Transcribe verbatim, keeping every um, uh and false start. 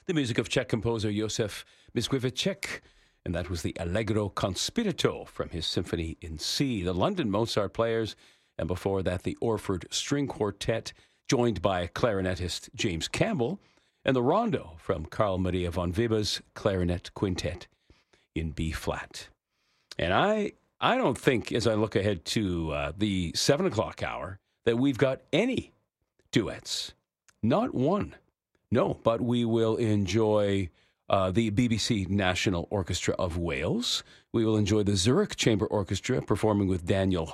the music of Czech composer Josef Mickiewicz, and that was the Allegro con Spirito from his Symphony in C. The London Mozart Players, and before that, the Orford String Quartet, joined by clarinetist James Campbell, and the Rondo from Carl Maria von Weber's Clarinet Quintet in B-flat. And I I don't think, as I look ahead to uh, the seven o'clock hour, that we've got any duets. Not one. No, but we will enjoy uh, the B B C National Orchestra of Wales. We will enjoy the Zurich Chamber Orchestra performing with Daniel